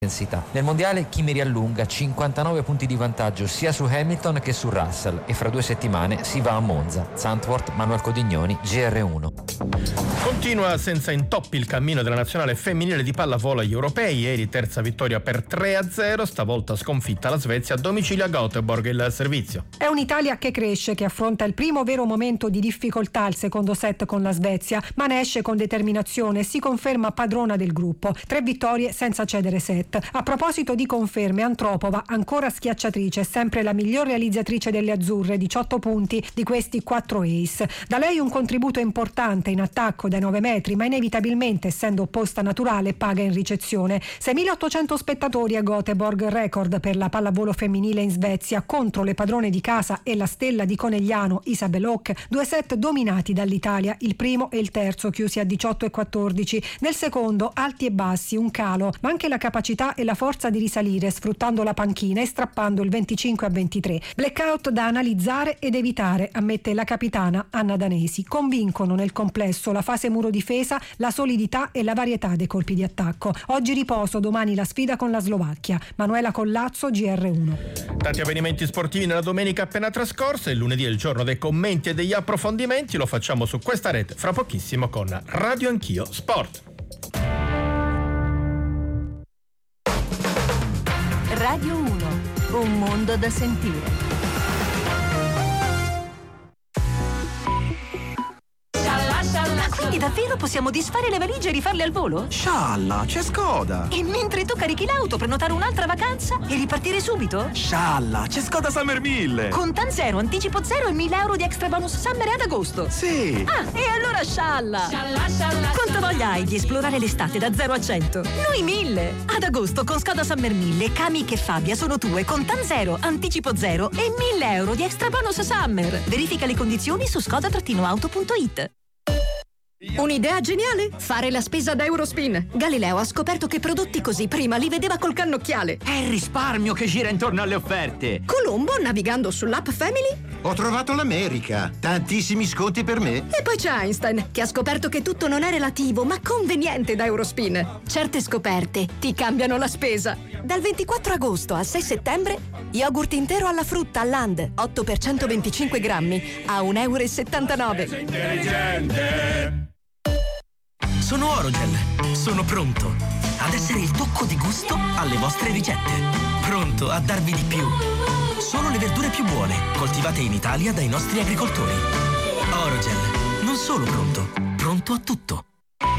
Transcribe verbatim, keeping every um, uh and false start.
intensità. Nel mondiale Kimi riallunga cinquantanove punti di vantaggio sia su Hamilton che su Russell e fra due settimane si va a Monza. Zandvoort, Manuel Codignoni, G R uno. Continua senza intoppi il cammino della nazionale femminile di pallavolo agli europei. Ieri terza vittoria per tre a zero, stavolta sconfitta la Svezia a domicilio a Göteborg. Il servizio. È un'Italia che cresce, che affronta il primo vero momento di difficoltà al secondo set con la Svezia, ma ne esce con determinazione e si conferma padrona del gruppo. Tre vittorie senza cedere set. A proposito di conferme, Antropova ancora schiacciatrice, sempre la miglior realizzatrice delle azzurre, diciotto punti, di questi quattro ace. Da lei un contributo importante in attacco dai nove metri, ma inevitabilmente, essendo opposta naturale, paga in ricezione. seimilaottocento spettatori a Göteborg, record per la pallavolo femminile in Svezia, contro le padrone di casa e la stella di Conegliano Isabel Hock. Due set dominati dall'Italia, il primo e il terzo chiusi a diciotto e quattordici. Nel secondo alti e bassi, un calo, ma anche la capacità e la forza di risalire sfruttando la panchina e strappando il venticinque a ventitré. Blackout da analizzare ed evitare, ammette la capitana Anna Danesi. Convincono nel complesso la fase muro difesa, la solidità e la varietà dei colpi di attacco. Oggi riposo, domani la sfida con la Slovacchia. Manuela Collazzo, G R uno. Tanti avvenimenti sportivi nella domenica appena trascorsa. Il lunedì è il giorno dei commenti e degli approfondimenti. Lo facciamo su questa rete fra pochissimo con Radio Anch'io Sport. Radio uno, un mondo da sentire. Quindi davvero possiamo disfare le valigie e rifarle al volo? Scialla, c'è Skoda! E mentre tu carichi l'auto, prenotare un'altra vacanza e ripartire subito? Scialla, c'è Skoda Summer mille! Con Tan Zero, anticipo zero e mille euro di extra bonus Summer ad agosto! Sì! Ah, e allora scialla! Scialla, scialla! Quanta voglia hai di esplorare l'estate da zero a cento? Noi mille! Ad agosto con Skoda Summer mille, Kami e Fabia sono tue con Tan Zero, anticipo zero e mille euro di extra bonus Summer! Verifica le condizioni su skoda auto punto it. Un'idea geniale? Fare la spesa da Eurospin. Galileo ha scoperto che prodotti così prima li vedeva col cannocchiale. È il risparmio che gira intorno alle offerte. Colombo, navigando sull'app Family, ho trovato l'America. Tantissimi sconti per me. E poi c'è Einstein, che ha scoperto che tutto non è relativo, ma conveniente da Eurospin. Certe scoperte ti cambiano la spesa. Dal ventiquattro agosto al sei settembre, yogurt intero alla frutta Land, otto per centoventicinque grammi, a un euro e settantanove. Sei intelligente. Sono Orogel, sono pronto ad essere il tocco di gusto alle vostre ricette. Pronto a darvi di più. Solo le verdure più buone, coltivate in Italia dai nostri agricoltori. Orogel, non solo pronto, pronto a tutto.